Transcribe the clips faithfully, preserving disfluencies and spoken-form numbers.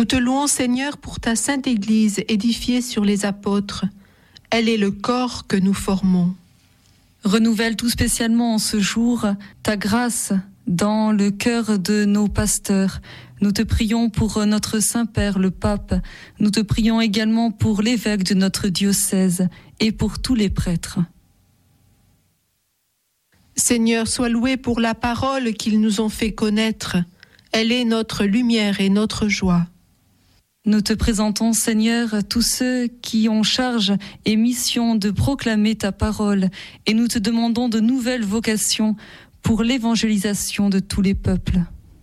Nous te louons, Seigneur, pour ta sainte Église édifiée sur les apôtres. Elle est le corps que nous formons. Renouvelle tout spécialement en ce jour ta grâce dans le cœur de nos pasteurs. Nous te prions pour notre Saint-Père, le Pape. Nous te prions également pour l'évêque de notre diocèse et pour tous les prêtres. Seigneur, sois loué pour la parole qu'ils nous ont fait connaître. Elle est notre lumière et notre joie. Nous te présentons, Seigneur, tous ceux qui ont charge et mission de proclamer ta parole, et nous te demandons de nouvelles vocations pour l'évangélisation de tous les peuples.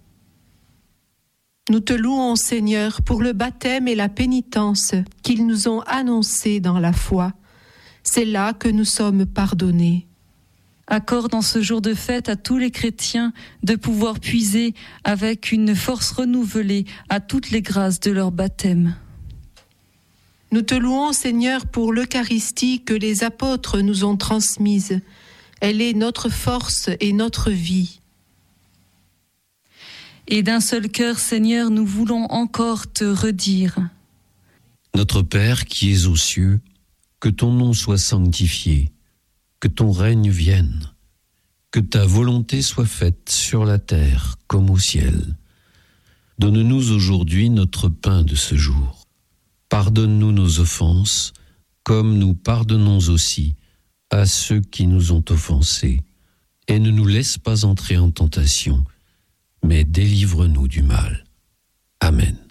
Nous te louons, Seigneur, pour le baptême et la pénitence qu'ils nous ont annoncés dans la foi. C'est là que nous sommes pardonnés. Accorde en ce jour de fête à tous les chrétiens de pouvoir puiser avec une force renouvelée à toutes les grâces de leur baptême. Nous te louons, Seigneur, pour l'Eucharistie que les apôtres nous ont transmise. Elle est notre force et notre vie. Et d'un seul cœur, Seigneur, nous voulons encore te redire. Notre Père qui es aux cieux, que ton nom soit sanctifié. Que ton règne vienne, que ta volonté soit faite sur la terre comme au ciel. Donne-nous aujourd'hui notre pain de ce jour. Pardonne-nous nos offenses, comme nous pardonnons aussi à ceux qui nous ont offensés. Et ne nous laisse pas entrer en tentation, mais délivre-nous du mal. Amen.